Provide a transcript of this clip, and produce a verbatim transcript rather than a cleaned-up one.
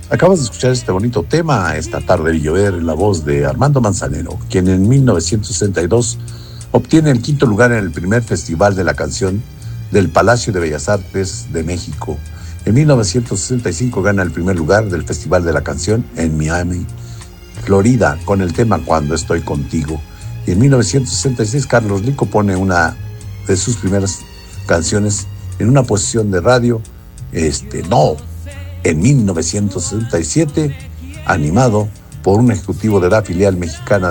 Acabas de escuchar este bonito tema, Esta tarde de llover, en la voz de Armando Manzanero, quien en mil novecientos sesenta y dos obtiene el quinto lugar en el primer Festival de la Canción del Palacio de Bellas Artes de México. En mil novecientos sesenta y cinco gana el primer lugar del Festival de la Canción en Miami, Florida, con el tema Cuando estoy contigo. Y en mil novecientos sesenta y seis Carlos Rico pone una de sus primeras canciones en una posición de radio, este, no, en mil novecientos sesenta y siete, animado por un ejecutivo de la filial mexicana